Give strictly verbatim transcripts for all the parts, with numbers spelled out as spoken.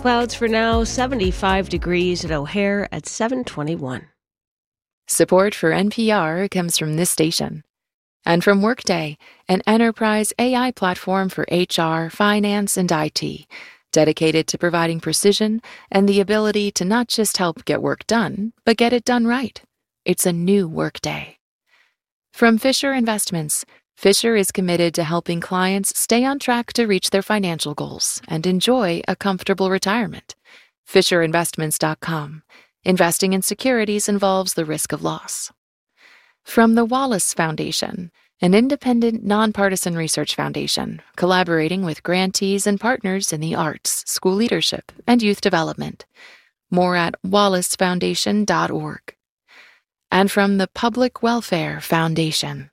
clouds for now, seventy-five degrees at O'Hare at seven twenty-one. Support for N P R comes from this station and from Workday, an enterprise A I platform for H R, finance, and I T, dedicated to providing precision and the ability to not just help get work done, but get it done right. It's a new Workday. From Fisher Investments, Fisher is committed to helping clients stay on track to reach their financial goals and enjoy a comfortable retirement. Fisher Investments dot com. Investing in securities involves the risk of loss. From the Wallace Foundation, an independent, nonpartisan research foundation collaborating with grantees and partners in the arts, school leadership, and youth development. More at wallace foundation dot org. And from the Public Welfare Foundation.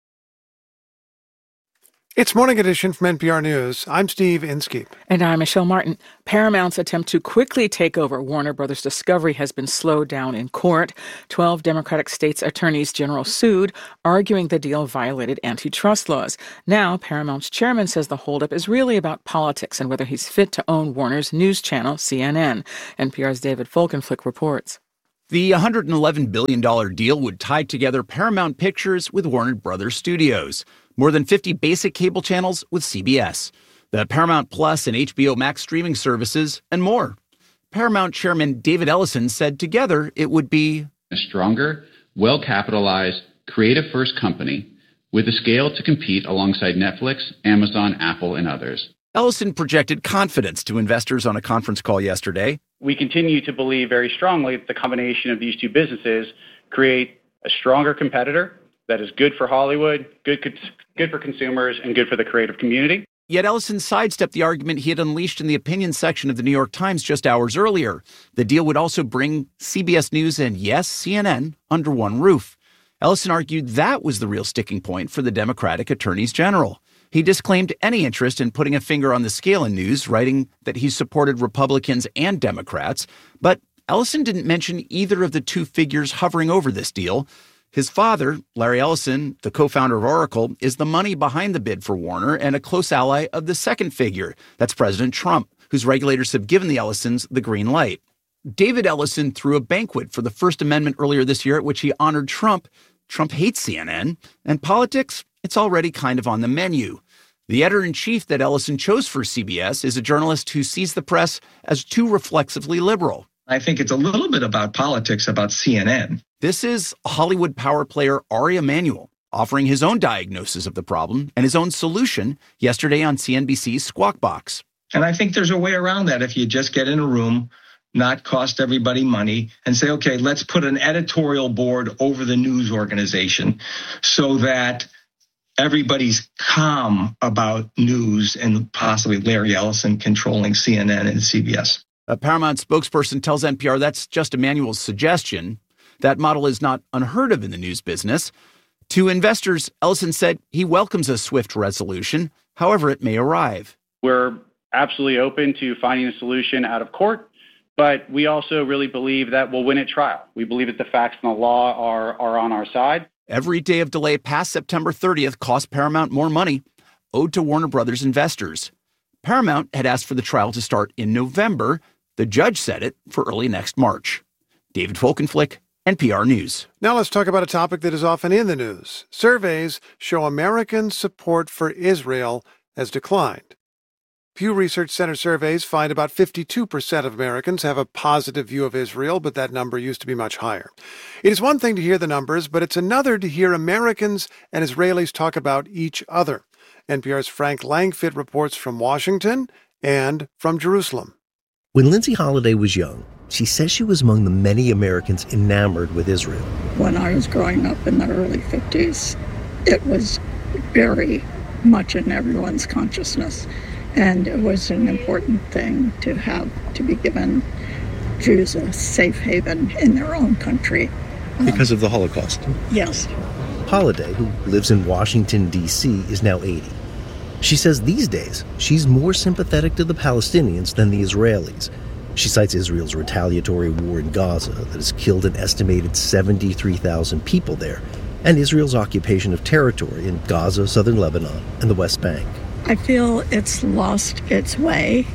It's Morning Edition from N P R News. I'm Steve Inskeep. And I'm Michelle Martin. Paramount's attempt to quickly take over Warner Brothers Discovery has been slowed down in court. Twelve Democratic states' attorneys general sued, arguing the deal violated antitrust laws. Now, Paramount's chairman says the holdup is really about politics and whether he's fit to own Warner's news channel, C N N. N P R's David Folkenflik reports. The one hundred eleven billion dollars deal would tie together Paramount Pictures with Warner Brothers Studios. More than fifty basic cable channels with C B S, the Paramount Plus and H B O Max streaming services, and more. Paramount Chairman David Ellison said together it would be a stronger, well-capitalized, creative-first company with the scale to compete alongside Netflix, Amazon, Apple, and others. Ellison projected confidence to investors on a conference call yesterday. We continue to believe very strongly that the combination of these two businesses create a stronger competitor that is good for Hollywood, good good for consumers, and good for the creative community. Yet Ellison sidestepped the argument he had unleashed in the opinion section of the New York Times just hours earlier. The deal would also bring C B S News and, yes, C N N under one roof. Ellison argued that was the real sticking point for the Democratic attorneys general. He disclaimed any interest in putting a finger on the scale in news, writing that he supported Republicans and Democrats. But Ellison didn't mention either of the two figures hovering over this deal. His father, Larry Ellison, the co-founder of Oracle, is the money behind the bid for Warner and a close ally of the second figure. That's President Trump, whose regulators have given the Ellisons the green light. David Ellison threw a banquet for the First Amendment earlier this year at which he honored Trump. Trump hates C N N. And politics, it's already kind of on the menu. The editor-in-chief that Ellison chose for C B S is a journalist who sees the press as too reflexively liberal. I think it's a little bit about politics, about C N N. This is Hollywood power player Ari Emanuel offering his own diagnosis of the problem and his own solution yesterday on C N B C's Squawk Box. And I think there's a way around that if you just get in a room, not cost everybody money, and say, okay, let's put an editorial board over the news organization so that everybody's calm about news and possibly Larry Ellison controlling C N N and C B S. A Paramount spokesperson tells N P R that's just Emanuel's suggestion. That model is not unheard of in the news business. To investors, Ellison said he welcomes a swift resolution, however it may arrive. We're absolutely open to finding a solution out of court, but we also really believe that we'll win at trial. We believe that the facts and the law are, are on our side. Every day of delay past September thirtieth cost Paramount more money owed to Warner Brothers investors. Paramount had asked for the trial to start in November. The judge set it for early next March. David Folkenflik, N P R News. Now let's talk about a topic that is often in the news. Surveys show American support for Israel has declined. Pew Research Center surveys find about fifty-two percent of Americans have a positive view of Israel, but that number used to be much higher. It is one thing to hear the numbers, but it's another to hear Americans and Israelis talk about each other. N P R's Frank Langfitt reports from Washington and from Jerusalem. When Lindsay Holiday was young, she says she was among the many Americans enamored with Israel. When I was growing up in the early fifties, it was very much in everyone's consciousness. And it was an important thing to have, to be given Jews a safe haven in their own country. Because um, of the Holocaust? Yes. Holiday, who lives in Washington, D C, is now eighty. She says these days she's more sympathetic to the Palestinians than the Israelis. She cites Israel's retaliatory war in Gaza that has killed an estimated seventy-three thousand people there, and Israel's occupation of territory in Gaza, southern Lebanon, and the West Bank. I feel it's lost its way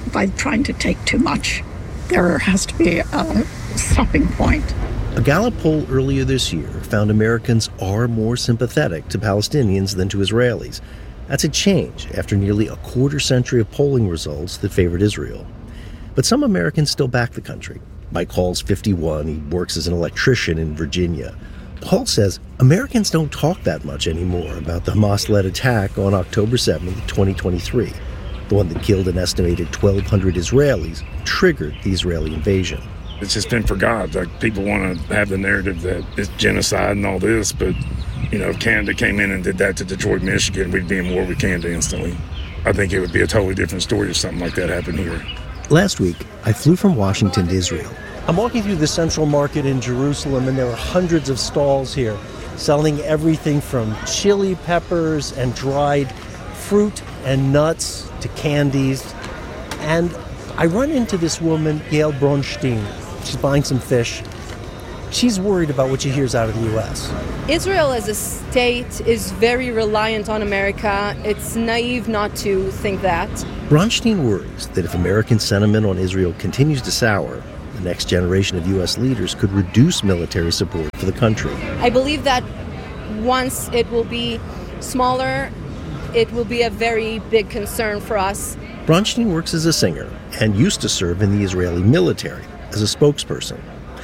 by trying to take too much. There has to be a stopping point. A Gallup poll earlier this year found Americans are more sympathetic to Palestinians than to Israelis. That's a change after nearly a quarter century of polling results that favored Israel. But some Americans still back the country. Mike Hall's fifty-one. He works as an electrician in Virginia. Hall says Americans don't talk that much anymore about the Hamas-led attack on October seventh, twenty twenty-three, the one that killed an estimated twelve hundred Israelis, triggered the Israeli invasion. It's just been forgotten. Like, people want to have the narrative that it's genocide and all this, but, you know, if Canada came in and did that to Detroit, Michigan, we'd be in war with Canada instantly. I think it would be a totally different story if something like that happened here. Last week, I flew from Washington to Israel. I'm walking through the Central Market in Jerusalem, and there are hundreds of stalls here selling everything from chili peppers and dried fruit and nuts to candies. And I run into this woman, Gail Bronstein. She's buying some fish. She's worried about what she hears out of the U S. Israel as a state is very reliant on America. It's naive not to think that. Bronstein worries that if American sentiment on Israel continues to sour, the next generation of U S leaders could reduce military support for the country. I believe that once it will be smaller, it will be a very big concern for us. Bronstein works as a singer and used to serve in the Israeli military as a spokesperson.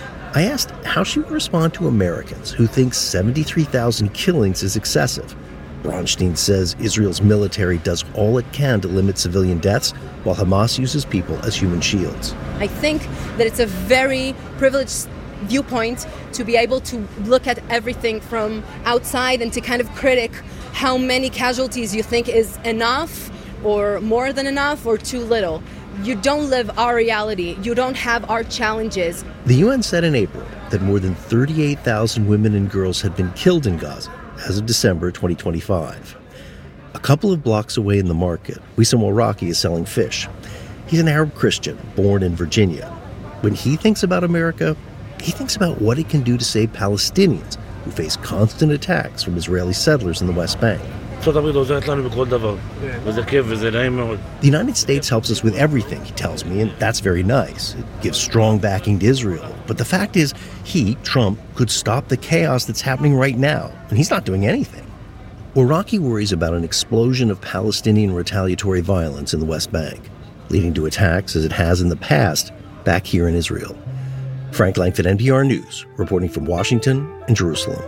I asked how she would respond to Americans who think seventy-three thousand killings is excessive. Bronstein says Israel's military does all it can to limit civilian deaths, while Hamas uses people as human shields. I think that it's a very privileged viewpoint to be able to look at everything from outside and to kind of critic how many casualties you think is enough or more than enough or too little. You don't live our reality. You don't have our challenges. The U N said in April that more than thirty-eight thousand women and girls had been killed in Gaza as of December twenty twenty-five. A couple of blocks away in the market, Wissam Al-Raqi is selling fish. He's an Arab Christian born in Virginia. When he thinks about America, he thinks about what it can do to save Palestinians who face constant attacks from Israeli settlers in the West Bank. The United States helps us with everything, he tells me, and that's very nice. It gives strong backing to Israel. But the fact is, he, Trump, could stop the chaos that's happening right now, and he's not doing anything. Al-Raqi worries about an explosion of Palestinian retaliatory violence in the West Bank, leading to attacks as it has in the past back here in Israel. Frank Langford, N P R News, reporting from Washington and Jerusalem.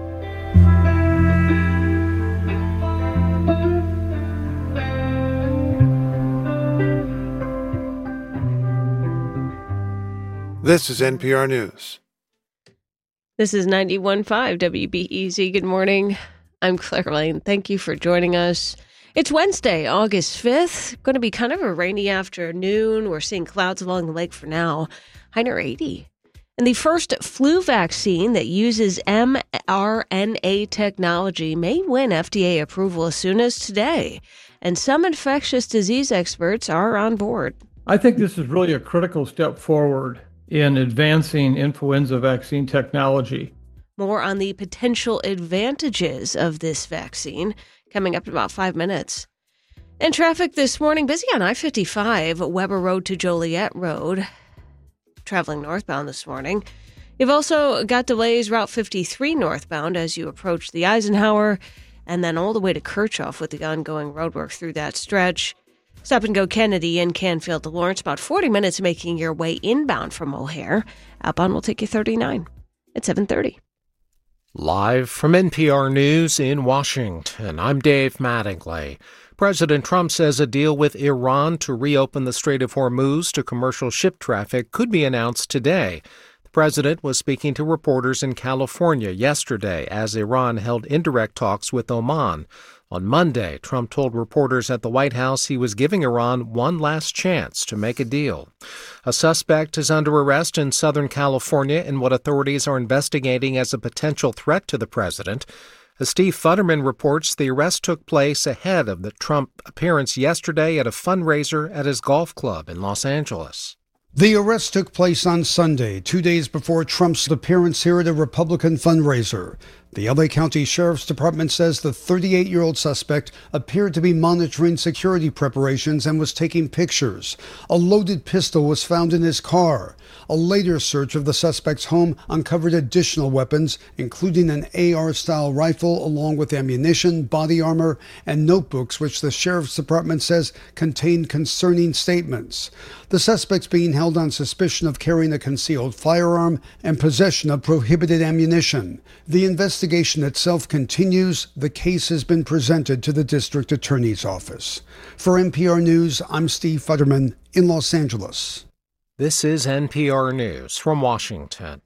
This is N P R News. This is ninety-one point five W B E Z. Good morning. I'm Claire Lane. Thank you for joining us. It's Wednesday, August fifth. Going to be kind of a rainy afternoon. We're seeing clouds along the lake for now. High near eighty. And the first flu vaccine that uses mRNA technology may win F D A approval as soon as today. And some infectious disease experts are on board. I think this is really a critical step forward in advancing influenza vaccine technology. More on the potential advantages of this vaccine coming up in about five minutes. And traffic this morning, busy on I fifty-five, Weber Road to Joliet Road, traveling northbound this morning. You've also got delays Route fifty-three northbound as you approach the Eisenhower, and then all the way to Kirchhoff with the ongoing roadwork through that stretch. Stop and go Kennedy and Canfield to Lawrence, about forty minutes making your way inbound from O'Hare. Outbound will take you thirty-nine at seven thirty. Live from N P R News in Washington, I'm Dave Mattingly. President Trump says a deal with Iran to reopen the Strait of Hormuz to commercial ship traffic could be announced today. The president was speaking to reporters in California yesterday as Iran held indirect talks with Oman. On Monday, Trump told reporters at the White House he was giving Iran one last chance to make a deal. A suspect is under arrest in Southern California in what authorities are investigating as a potential threat to the president. As Steve Futterman reports, the arrest took place ahead of the Trump appearance yesterday at a fundraiser at his golf club in Los Angeles. The arrest took place on Sunday, two days before Trump's appearance here at a Republican fundraiser. The L A County Sheriff's Department says the thirty-eight-year-old suspect appeared to be monitoring security preparations and was taking pictures. A loaded pistol was found in his car. A later search of the suspect's home uncovered additional weapons, including an A R-style rifle along with ammunition, body armor, and notebooks, which the Sheriff's Department says contained concerning statements. The suspect's being held on suspicion of carrying a concealed firearm and possession of prohibited ammunition. The investigation itself continues. The case has been presented to the district attorney's office. For N P R News, I'm Steve Futterman in Los Angeles. This is N P R News from Washington.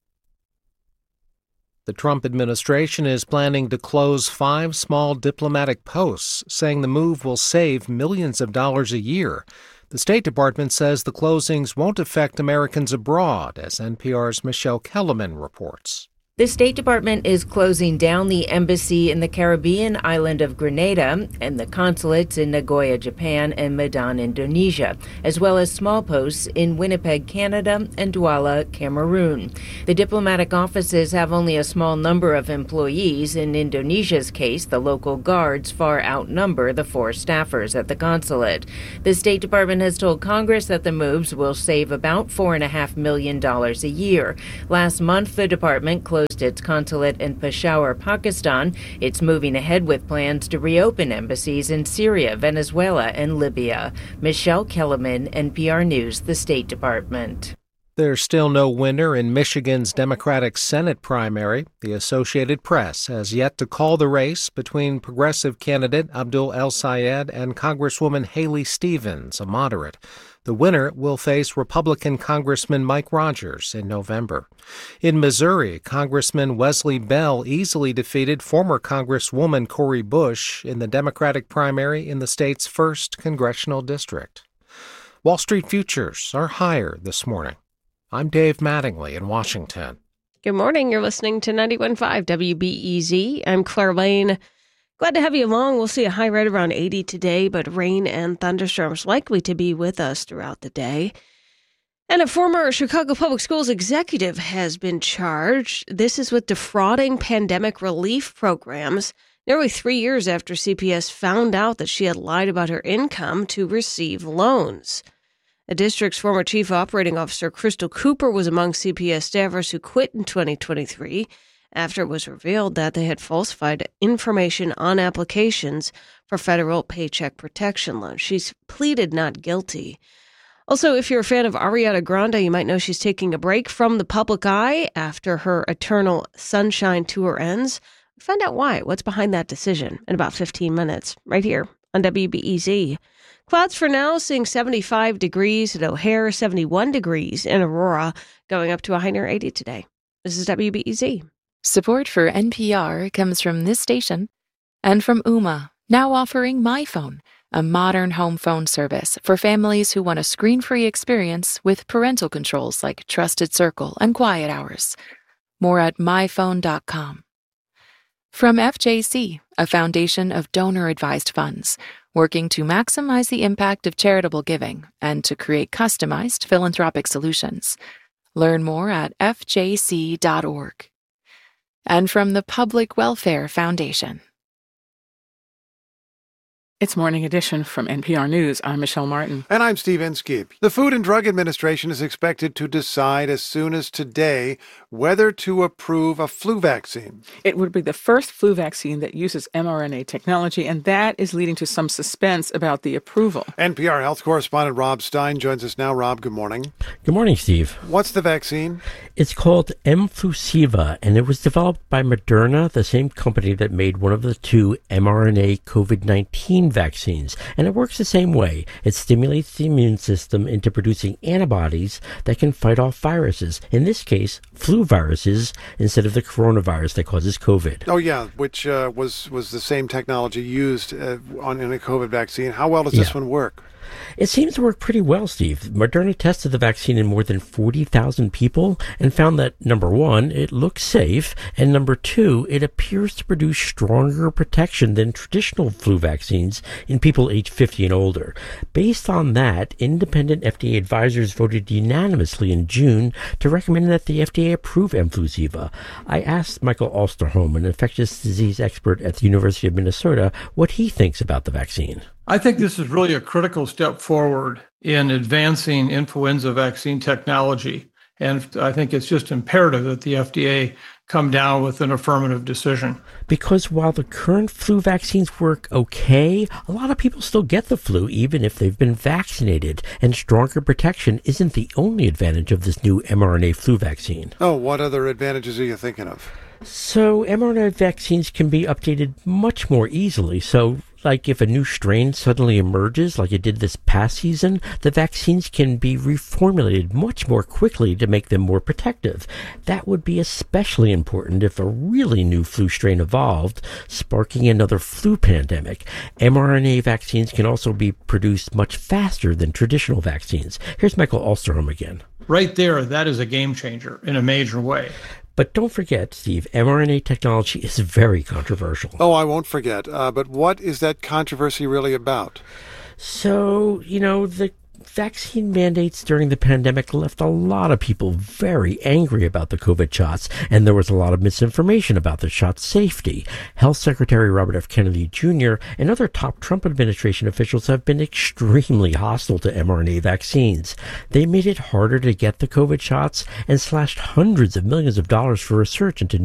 The Trump administration is planning to close five small diplomatic posts, saying the move will save millions of dollars a year. The State Department says the closings won't affect Americans abroad, as N P R's Michelle Kellerman reports. The State Department is closing down the embassy in the Caribbean island of Grenada and the consulates in Nagoya, Japan, and Medan, Indonesia, as well as small posts in Winnipeg, Canada, and Douala, Cameroon. The diplomatic offices have only a small number of employees. In Indonesia's case, the local guards far outnumber the four staffers at the consulate. The State Department has told Congress that the moves will save about four point five million dollars a year. Last month, the department closed its consulate in Peshawar, Pakistan. It's moving ahead with plans to reopen embassies in Syria, Venezuela, and Libya. Michelle Kellerman, N P R News, the State Department. There's still no winner in Michigan's Democratic Senate primary. The Associated Press has yet to call the race between progressive candidate Abdul El-Sayed and Congresswoman Haley Stevens, a moderate. The winner will face Republican Congressman Mike Rogers in November. In Missouri, Congressman Wesley Bell easily defeated former Congresswoman Cori Bush in the Democratic primary in the state's first congressional district. Wall Street futures are higher this morning. I'm Dave Mattingly in Washington. Good morning. You're listening to ninety-one point five W B E Z. I'm Claire Lane. Glad to have you along. We'll see a high right around eighty today, but rain and thunderstorms likely to be with us throughout the day. And a former Chicago Public Schools executive has been charged. This is with defrauding pandemic relief programs nearly three years after C P S found out that she had lied about her income to receive loans. The district's former chief operating officer, Crystal Cooper, was among C P S staffers who quit in twenty twenty-three after it was revealed that they had falsified information on applications for federal Paycheck Protection loans. She's pleaded not guilty. Also, if you're a fan of Ariana Grande, you might know she's taking a break from the public eye after her Eternal Sunshine tour ends. Find out why. What's behind that decision in about fifteen minutes, right here on W B E Z. Clouds for now, seeing seventy-five degrees at O'Hare, seventy-one degrees in Aurora, going up to a high near eighty today. This is W B E Z. Support for N P R comes from this station and from Ooma, now offering MyPhone, a modern home phone service for families who want a screen-free experience with parental controls like Trusted Circle and Quiet Hours. More at my phone dot com. From F J C, a foundation of donor-advised funds, working to maximize the impact of charitable giving and to create customized philanthropic solutions. Learn more at F J C dot org. And from the Public Welfare Foundation. It's Morning Edition from N P R News. I'm Michelle Martin. And I'm Steve Inskeep. The Food and Drug Administration is expected to decide as soon as today whether to approve a flu vaccine. It would be the first flu vaccine that uses mRNA technology, and that is leading to some suspense about the approval. N P R health correspondent Rob Stein joins us now. Rob, good morning. Good morning, Steve. What's the vaccine? It's called Mfusiva, and it was developed by Moderna, the same company that made one of the two mRNA COVID nineteen vaccines, and it works the same way. It stimulates the immune system into producing antibodies that can fight off viruses, in this case flu viruses instead of the coronavirus that causes COVID. Oh yeah, which uh, was was the same technology used uh, on in a COVID vaccine. How well does yeah. this one work? It seems to work pretty well, Steve. Moderna tested the vaccine in more than forty thousand people and found that, number one, it looks safe, and number two, it appears to produce stronger protection than traditional flu vaccines in people aged fifty and older. Based on that, independent F D A advisors voted unanimously in June to recommend that the F D A approve Mfluziva. I asked Michael Osterholm, an infectious disease expert at the University of Minnesota, what he thinks about the vaccine. I think this is really a critical step forward in advancing influenza vaccine technology. And I think it's just imperative that the F D A come down with an affirmative decision. Because while the current flu vaccines work okay, a lot of people still get the flu even if they've been vaccinated. And stronger protection isn't the only advantage of this new mRNA flu vaccine. Oh, what other advantages are you thinking of? So mRNA vaccines can be updated much more easily. So like if a new strain suddenly emerges, like it did this past season, the vaccines can be reformulated much more quickly to make them more protective. That would be especially important if a really new flu strain evolved, sparking another flu pandemic. mRNA vaccines can also be produced much faster than traditional vaccines. Here's Michael Osterholm again. Right there, that is a game changer in a major way. But don't forget, Steve, mRNA technology is very controversial. Oh, I won't forget. Uh, but what is that controversy really about? So, you know, the vaccine mandates during the pandemic left a lot of people very angry about the COVID shots, and there was a lot of misinformation about the shot's safety. Health Secretary Robert F. Kennedy Junior and other top Trump administration officials have been extremely hostile to mRNA vaccines. They made it harder to get the COVID shots and slashed hundreds of millions of dollars for research into